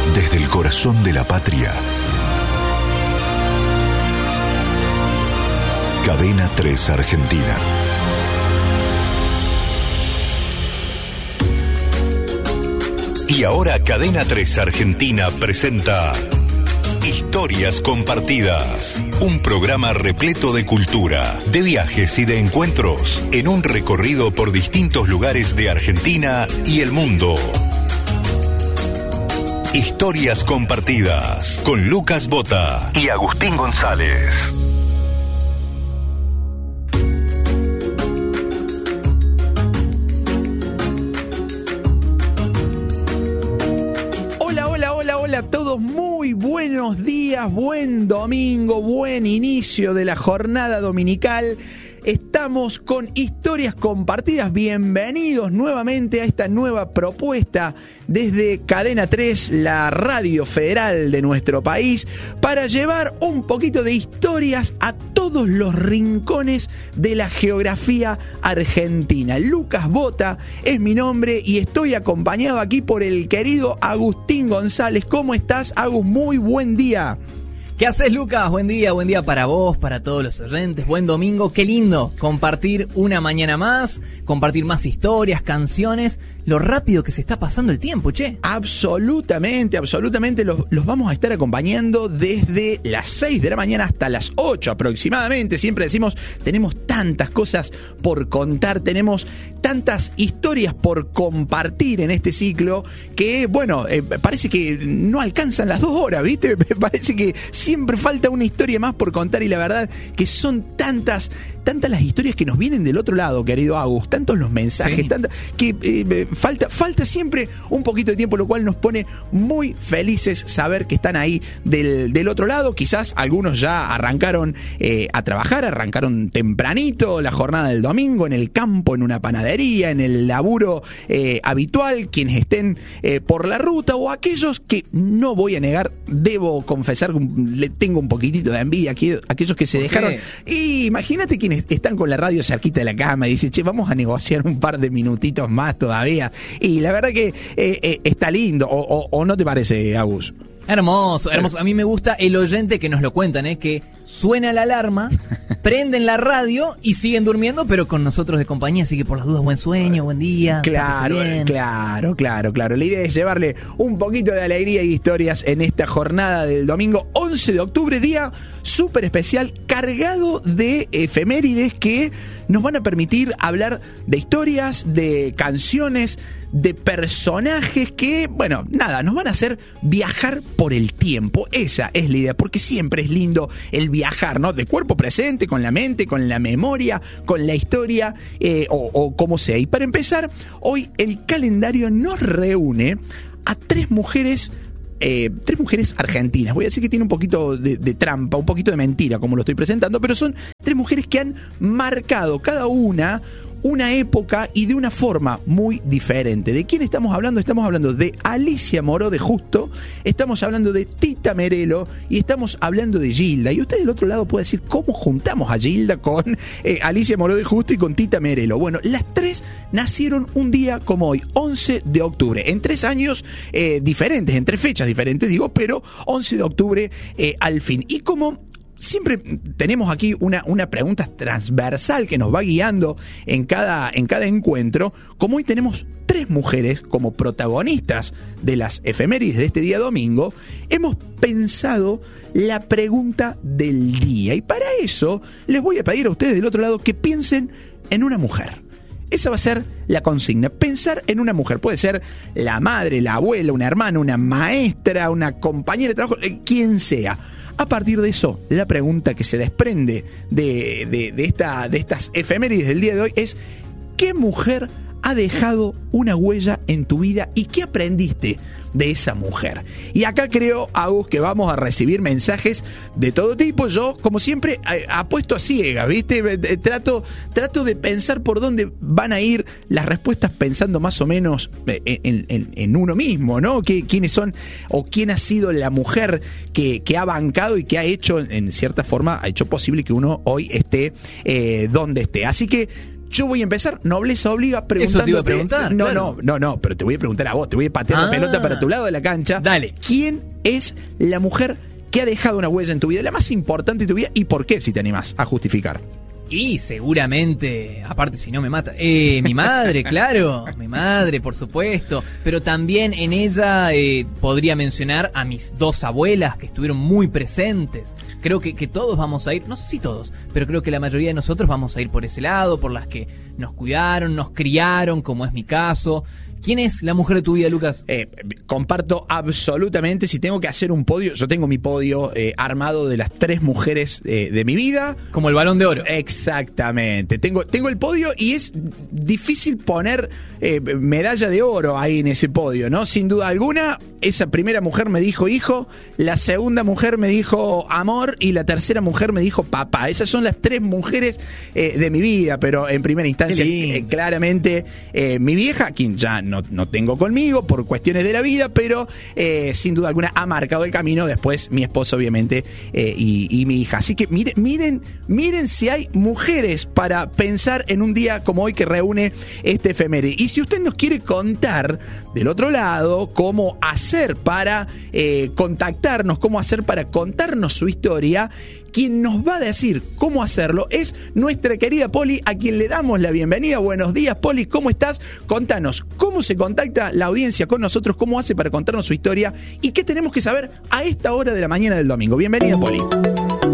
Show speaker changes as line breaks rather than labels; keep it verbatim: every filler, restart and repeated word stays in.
Desde el corazón de la patria. Cadena tres Argentina. Y ahora Cadena tres Argentina presenta Historias Compartidas, un programa repleto de cultura, de viajes y de encuentros, en un recorrido por distintos lugares de Argentina y el mundo. Historias Compartidas, con Lucas Bota y Agustín González.
Hola a todos, muy buenos días, buen domingo, buen inicio de la jornada dominical. Estamos con Historias Compartidas. Bienvenidos nuevamente a esta nueva propuesta desde Cadena tres, la radio federal de nuestro país, para llevar un poquito de historias a todos los rincones de la geografía argentina. Lucas Bota es mi nombre y estoy acompañado aquí por el querido Agustín González. ¿Cómo estás, Agus? Muy buen día.
¿Qué haces, Lucas? Buen día, buen día para vos, para todos los oyentes. Buen domingo, qué lindo compartir una mañana más, compartir más historias, canciones. Lo rápido que se está pasando el tiempo, che.
Absolutamente, absolutamente. Los, los vamos a estar acompañando desde las seis de la mañana hasta las ocho aproximadamente. Siempre decimos, tenemos tantas cosas por contar, tenemos tantas historias por compartir en este ciclo que, bueno, eh, parece que no alcanzan las dos horas, ¿viste? Parece que siempre falta una historia más por contar y la verdad que son tantas, tantas las historias que nos vienen del otro lado, querido Agus, tantos los mensajes, sí. tantas, que eh, falta, falta siempre un poquito de tiempo, lo cual nos pone muy felices saber que están ahí del, del otro lado. Quizás algunos ya arrancaron eh, a trabajar, arrancaron tempranito la jornada del domingo en el campo, en una panadería, en el laburo eh, habitual, quienes estén eh, por la ruta o aquellos que, no voy a negar, debo confesar que le tengo un poquitito de envidia, aquellos que se dejaron. Y imagínate quienes están con la radio cerquita de la cama y dicen, che, vamos a negociar un par de minutitos más todavía. Y la verdad que eh, eh, está lindo, o, o, o no te parece, Agus.
Hermoso, hermoso. A mí me gusta el oyente que nos lo cuentan, ¿eh? Que suena la alarma, prenden la radio y siguen durmiendo, pero con nosotros de compañía, así que por las dudas, buen sueño, buen día.
Claro, claro, claro, claro. La idea es llevarle un poquito de alegría y historias en esta jornada del domingo once de octubre, día súper especial, cargado de efemérides que nos van a permitir hablar de historias, de canciones, de personajes que, bueno, nada, nos van a hacer viajar por el tiempo. Esa es la idea, porque siempre es lindo el viajar, ¿no? De cuerpo presente, con la mente, con la memoria, con la historia, eh, o, o como sea. Y para empezar, hoy el calendario nos reúne a tres mujeres Eh, tres mujeres argentinas. Voy a decir que tiene un poquito de, de trampa, un poquito de mentira como lo estoy presentando, pero son tres mujeres que han marcado cada una una época y de una forma muy diferente. ¿De quién estamos hablando? Estamos hablando de Alicia Moró de Justo, estamos hablando de Tita Merelo y estamos hablando de Gilda. Y usted del otro lado puede decir, ¿cómo juntamos a Gilda con eh, Alicia Moró de Justo y con Tita Merelo? Bueno, las tres nacieron un día como hoy, once de octubre, en tres años eh, diferentes, en tres fechas diferentes, digo, pero once de octubre eh, al fin. Y como siempre tenemos aquí una, una pregunta transversal que nos va guiando en cada, en cada encuentro, como hoy tenemos tres mujeres como protagonistas de las efemérides de este día domingo, hemos pensado la pregunta del día. Y para eso les voy a pedir a ustedes del otro lado que piensen en una mujer. Esa va a ser la consigna, pensar en una mujer. Puede ser la madre, la abuela, una hermana, una maestra, una compañera de trabajo, quien sea. A partir de eso, la pregunta que se desprende de, de, de, esta, de estas efemérides del día de hoy es: ¿qué mujer ha dejado una huella en tu vida y qué aprendiste de esa mujer? Y acá creo, Agus, que vamos a recibir mensajes de todo tipo. Yo, como siempre, apuesto a ciegas, ¿viste? Trato, trato de pensar por dónde van a ir las respuestas, pensando más o menos en, en, en uno mismo, ¿no? ¿Qué, ¿Quiénes son o quién ha sido la mujer que, que ha bancado y que ha hecho, en cierta forma, ha hecho posible que uno hoy esté eh, donde esté? Así que Yo voy a empezar, nobleza obliga, preguntándote.
Eso te iba a preguntar,
No,
claro.
no, no, no, pero te voy a preguntar a vos, te voy a patear
Ah.
la pelota para tu lado de la cancha.
Dale.
¿Quién es la mujer que ha dejado una huella en tu vida, la más importante de tu vida, y por qué, si te animás a justificar?
Y seguramente, aparte si no me mata, eh, mi madre, claro, mi madre, por supuesto, pero también en ella eh, podría mencionar a mis dos abuelas que estuvieron muy presentes. Creo que, que todos vamos a ir, no sé si todos, pero creo que la mayoría de nosotros vamos a ir por ese lado, por las que nos cuidaron, nos criaron, como es mi caso. ¿Quién es la mujer de tu vida, Lucas?
Eh, comparto absolutamente. Si tengo que hacer un podio, yo tengo mi podio eh, armado de las tres mujeres eh, de mi vida.
Como el Balón de Oro.
Exactamente. Tengo, tengo el podio y es difícil poner eh, medalla de oro ahí en ese podio, ¿no? Sin duda alguna, esa primera mujer me dijo hijo, la segunda mujer me dijo amor y la tercera mujer me dijo papá. Esas son las tres mujeres eh, de mi vida, pero en primera instancia, eh, claramente, eh, mi vieja, quien ya no, no tengo conmigo por cuestiones de la vida, pero eh, sin duda alguna ha marcado el camino. Después mi esposo, obviamente, eh, y, y mi hija. Así que miren, miren, miren si hay mujeres para pensar en un día como hoy que reúne este efeméride. Y si usted nos quiere contar del otro lado cómo hacer para eh, contactarnos, cómo hacer para contarnos su historia, quien nos va a decir cómo hacerlo es nuestra querida Poli, a quien le damos la bienvenida. Buenos días, Poli, ¿cómo estás? Contanos, ¿cómo se contacta la audiencia con nosotros? ¿Cómo hace para contarnos su historia? ¿Y qué tenemos que saber a esta hora de la mañana del domingo? Bienvenida, Poli.